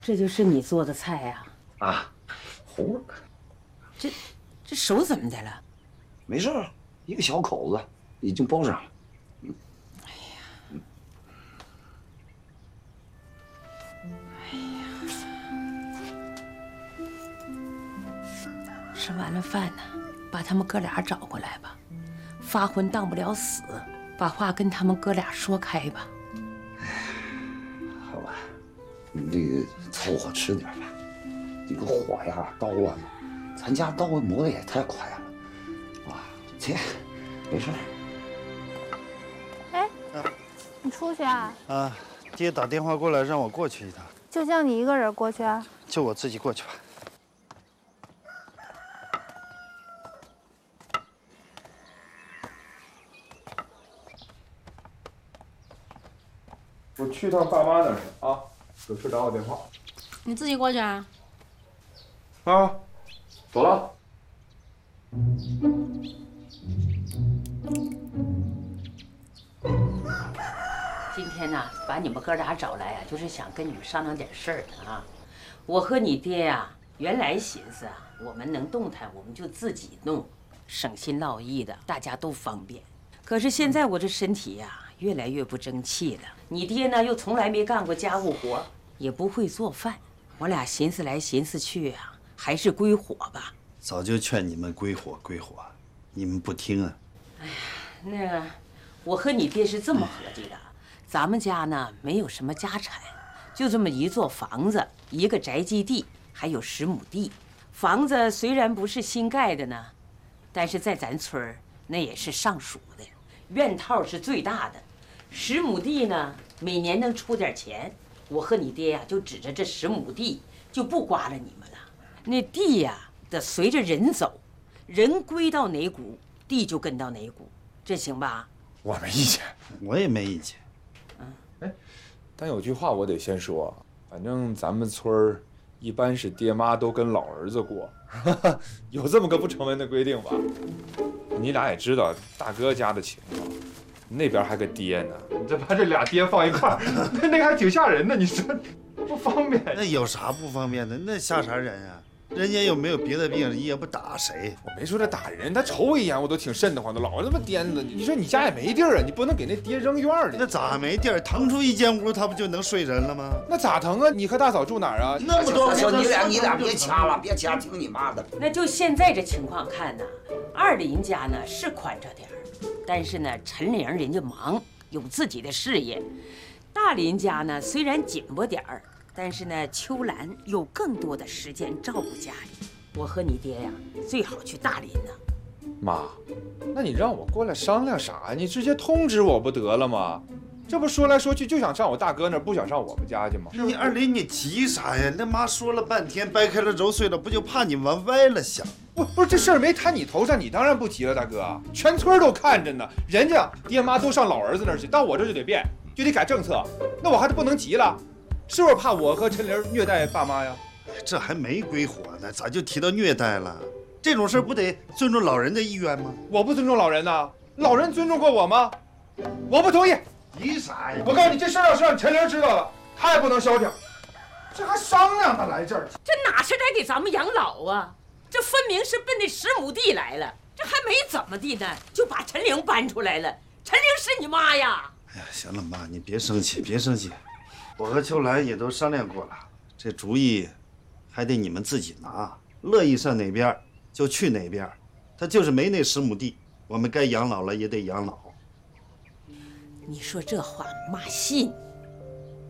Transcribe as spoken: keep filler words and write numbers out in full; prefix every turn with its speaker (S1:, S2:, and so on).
S1: 这就是你做的菜呀？
S2: 啊，糊了。
S1: 这这手怎么的了？
S2: 没事，一个小口子，已经包上了。嗯。哎呀。
S1: 哎呀。吃完了饭呢，把他们哥俩找过来吧。发昏当不了死，把话跟他们哥俩说开吧。
S2: 好吧，你这个凑合吃点吧。这个火呀、刀啊，咱家刀磨的也太快了。啊，切，没事。
S3: 哎，你出去啊？
S4: 啊，爹打电话过来让我过去一趟。
S3: 就叫你一个人过去啊？
S4: 就我自己过去吧。
S5: 我去趟爸妈那儿去啊，有事打我电话。
S6: 你自己过去啊？
S5: 啊，走了。
S1: 今天呢，把你们哥俩找来呀、啊，就是想跟你们商量点事儿呢啊。我和你爹呀、啊，原来寻思啊，我们能动弹，我们就自己弄，省心劳意的，大家都方便。可是现在我这身体呀、啊，越来越不争气了。你爹呢，又从来没干过家务活，也不会做饭。我俩寻思来寻思去啊，还是归伙吧。
S4: 早就劝你们归伙归伙，你们不听啊。
S1: 哎呀，那我和你爹是这么合计的，咱们家呢没有什么家产，就这么一座房子，一个宅基地，还有十亩地。房子虽然不是新盖的呢，但是在咱村儿那也是上属的，院套是最大的。十亩地呢，每年能出点钱。我和你爹呀、啊，就指着这十亩地就不刮了你们了。那地呀、啊，得随着人走，人归到哪股，地就跟到哪股，这行吧？
S5: 我没意见，
S4: 我也没意见。
S5: 嗯，哎，但有句话我得先说，反正咱们村儿一般是爹妈都跟老儿子过，有这么个不成文的规定吧？你俩也知道大哥家的情况。那边还个爹呢，你这把这俩爹放一块儿，那那个还挺吓人的。你说不方便？
S4: 那有啥不方便的？那吓啥人啊？人家又没有别的病，也不打谁。
S5: 我没说这打人，他瞅我一眼我都挺瘆得慌的，老这么颠子。你说你家也没地儿啊，你不能给那爹扔院里。
S4: 那咋没地儿？腾出一间屋，他不就能睡人了吗？
S5: 那咋腾啊？你和大嫂住哪儿啊？
S2: 那么多，你俩你俩别掐了，别掐，听你妈的。
S1: 那就现在这情况看呢，二林家呢是宽着点儿。但是呢，陈玲人家忙，有自己的事业。大林家呢虽然紧巴点儿，但是呢，秋兰有更多的时间照顾家里。我和你爹呀，最好去大林呢。
S5: 妈，那你让我过来商量啥呀？你直接通知我不得了吗？这不说来说去就想上我大哥那儿，不想上我们家去吗？
S4: 你二林，你急啥呀？那妈说了半天，掰开了揉碎了，不就怕你往歪了想？
S5: 不不是这事儿没摊你头上，你当然不急了，大哥。全村都看着呢，人家爹妈都上老儿子那儿去，到我这就得变，就得改政策，那我还是不能急了，是不是怕我和陈玲虐待爸妈呀？
S4: 这还没归伙呢，咋就提到虐待了？这种事儿不得尊重老人的意愿吗？
S5: 我不尊重老人呐，老人尊重过我吗？我不同意。
S4: 急啥呀？
S5: 我告诉你，这事儿要是让陈玲知道了，她也不能消停。这还商量呢，来这儿？
S1: 这哪是来给咱们养老啊？这分明是奔那十亩地来了。这还没怎么地呢，就把陈玲搬出来了。陈玲是你妈呀！
S4: 哎呀，行了，妈，你别生气，别生气。我和秋兰也都商量过了，这主意还得你们自己拿，乐意上哪边就去哪边。他就是没那十亩地，我们该养老了也得养老。
S1: 你说这话妈信？